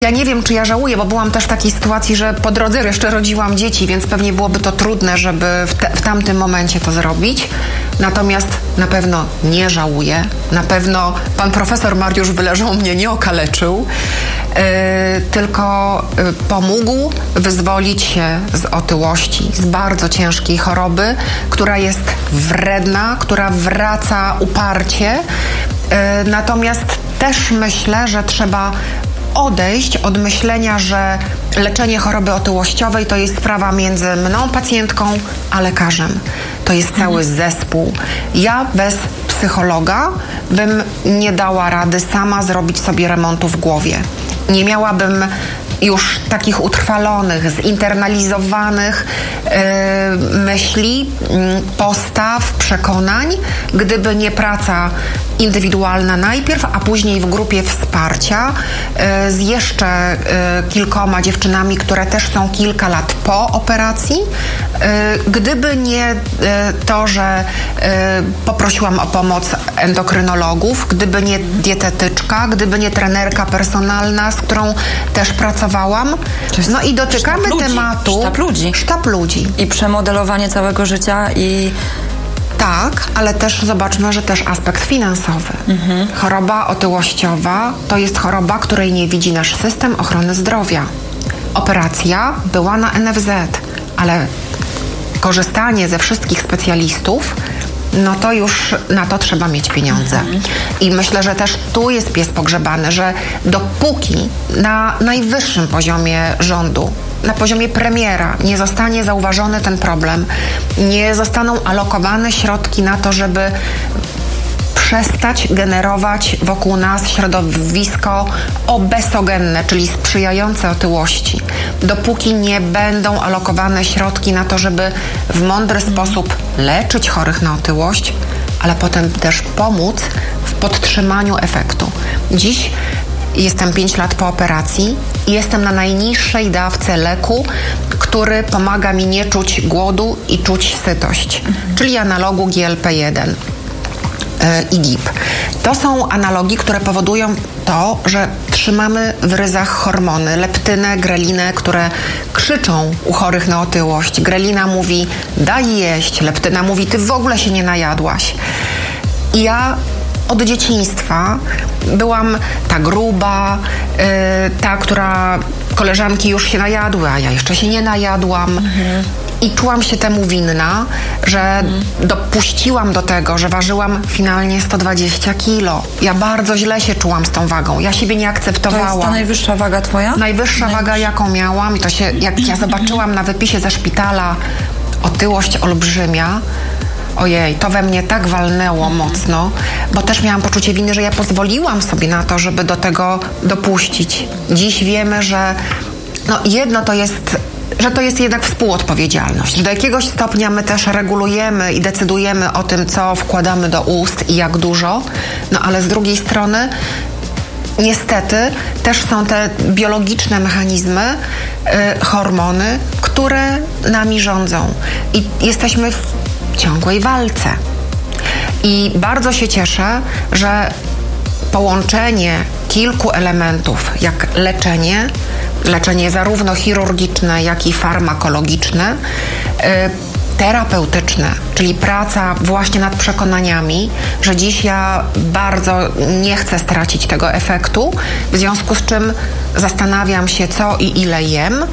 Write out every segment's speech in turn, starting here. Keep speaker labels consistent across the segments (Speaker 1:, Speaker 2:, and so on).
Speaker 1: Ja nie wiem, czy ja żałuję, bo byłam też w takiej sytuacji, że po drodze jeszcze rodziłam dzieci, więc pewnie byłoby to trudne, żeby w tamtym momencie to zrobić. Natomiast na pewno nie żałuję. Na pewno pan profesor Mariusz Wyleżą mnie nie okaleczył, tylko pomógł wyzwolić się z otyłości, z bardzo ciężkiej choroby, która jest wredna, która wraca uparcie. Natomiast też myślę, że trzeba odejść od myślenia, że leczenie choroby otyłościowej to jest sprawa między mną, pacjentką, a lekarzem. To jest cały zespół. Ja bez psychologa bym nie dała rady sama zrobić sobie remontu w głowie. Nie miałabym już takich utrwalonych, zinternalizowanych myśli, postaw, przekonań, gdyby nie praca indywidualna najpierw, a później w grupie wsparcia z jeszcze kilkoma dziewczynami, które też są kilka lat po operacji. Gdyby nie to, że poprosiłam o pomoc endokrynologów, gdyby nie dietetyczka, gdyby nie trenerka personalna, z którą też pracowałam. No i dotykamy tematu... Sztab ludzi.
Speaker 2: I przemodelowanie całego życia i...
Speaker 1: Tak, ale też zobaczmy, że też aspekt finansowy. Choroba otyłościowa to jest choroba, której nie widzi nasz system ochrony zdrowia. Operacja była na NFZ, ale korzystanie ze wszystkich specjalistów, no to już na to trzeba mieć pieniądze. I myślę, że też tu jest pies pogrzebany, że dopóki na najwyższym poziomie rządu, na poziomie premiera nie zostanie zauważony ten problem, nie zostaną alokowane środki na to, żeby przestać generować wokół nas środowisko obesogenne, czyli sprzyjające otyłości. Dopóki nie będą alokowane środki na to, żeby w mądry sposób leczyć chorych na otyłość, ale potem też pomóc w podtrzymaniu efektu. Dziś jestem 5 lat po operacji i jestem na najniższej dawce leku, który pomaga mi nie czuć głodu i czuć sytość, czyli analogu GLP-1 i GIP. To są analogi, które powodują to, że trzymamy w ryzach hormony, leptynę, grelinę, które krzyczą u chorych na otyłość. Grelina mówi: daj jeść, leptyna mówi: ty w ogóle się nie najadłaś. I ja od dzieciństwa byłam ta gruba, ta, która koleżanki już się najadły, a ja jeszcze się nie najadłam. I czułam się temu winna, że dopuściłam do tego, że ważyłam finalnie 120 kilo. Ja bardzo źle się czułam z tą wagą. Ja siebie nie akceptowałam.
Speaker 2: To jest ta najwyższa waga twoja?
Speaker 1: Najwyższa waga, jaką miałam. I to się, jak ja zobaczyłam na wypisie ze szpitala otyłość olbrzymia, ojej, to we mnie tak walnęło mocno, bo też miałam poczucie winy, że ja pozwoliłam sobie na to, żeby do tego dopuścić. Dziś wiemy, że jedno to jest, że to jest jednak współodpowiedzialność, że do jakiegoś stopnia my też regulujemy i decydujemy o tym, co wkładamy do ust i jak dużo, ale z drugiej strony niestety też są te biologiczne mechanizmy, hormony, które nami rządzą i jesteśmy w ciągłej walce. I bardzo się cieszę, że połączenie kilku elementów, jak leczenie zarówno chirurgiczne, jak i farmakologiczne, terapeutyczne, czyli praca właśnie nad przekonaniami, że dziś ja bardzo nie chcę stracić tego efektu, w związku z czym zastanawiam się, co i ile jem,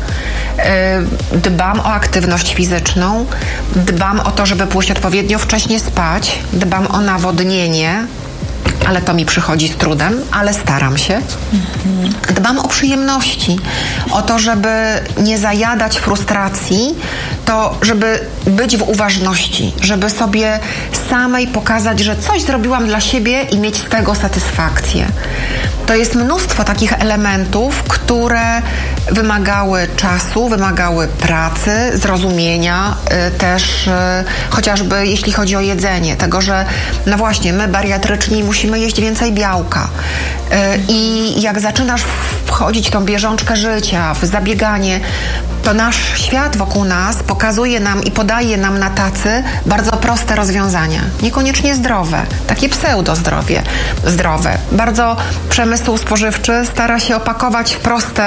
Speaker 1: dbam o aktywność fizyczną, dbam o to, żeby pójść odpowiednio wcześnie spać, dbam o nawodnienie, ale to mi przychodzi z trudem, ale staram się. Dbam o przyjemności, o to, żeby nie zajadać frustracji, to żeby być w uważności, żeby sobie samej pokazać, że coś zrobiłam dla siebie i mieć z tego satysfakcję. To jest mnóstwo takich elementów, które wymagały czasu, wymagały pracy, zrozumienia, też chociażby jeśli chodzi o jedzenie, tego, że właśnie my bariatryczni musimy jeść więcej białka i jak zaczynasz wchodzić w tą bieżączkę życia, w zabieganie, to nasz świat wokół nas pokazuje nam i podaje nam na tacy bardzo proste rozwiązania. Niekoniecznie zdrowe, takie pseudo-zdrowe. Bardzo przemysł spożywczy stara się opakować w proste